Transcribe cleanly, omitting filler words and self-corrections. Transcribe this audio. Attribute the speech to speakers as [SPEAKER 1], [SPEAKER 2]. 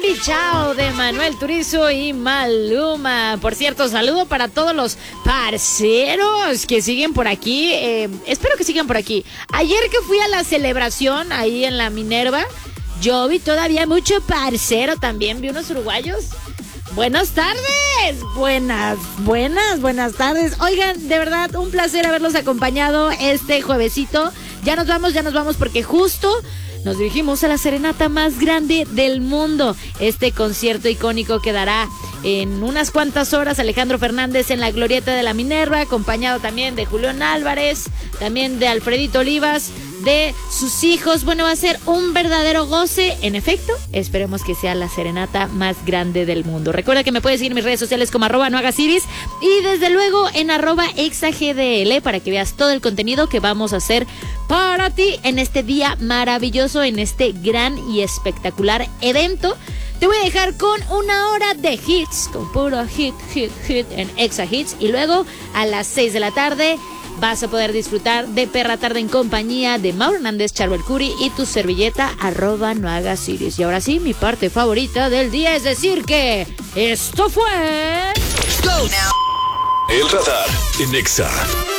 [SPEAKER 1] Baby Chao de Manuel Turizo y Maluma. Por cierto, saludo para todos los parceros que siguen por aquí. Espero que sigan por aquí. Ayer que fui a la celebración ahí en la Minerva, yo vi todavía mucho parcero también. Vi unos uruguayos. Buenas tardes. Buenas tardes. Oigan, de verdad, un placer haberlos acompañado este juevesito. Ya nos vamos porque justo nos dirigimos a la serenata más grande del mundo. Este concierto icónico que dará en unas cuantas horas Alejandro Fernández en la Glorieta de la Minerva, acompañado también de Julián Álvarez, también de Alfredito Olivas, de sus hijos. Bueno, va a ser un verdadero goce. En efecto, esperemos que sea la serenata más grande del mundo. Recuerda que me puedes seguir en mis redes sociales como @nohagasiris y desde luego en @exagdl para que veas todo el contenido que vamos a hacer para ti en este día maravilloso, en este gran y espectacular evento. Te voy a dejar con una hora de hits, con puro hit en Exa Hits, y luego a las 6 de la tarde vas a poder disfrutar de Perra Tarde en compañía de Mauro Hernández, Charbel Curi y tu servilleta @nohagasiris. Y ahora sí, mi parte favorita del día es decir que esto fue...
[SPEAKER 2] El Radar en Exa.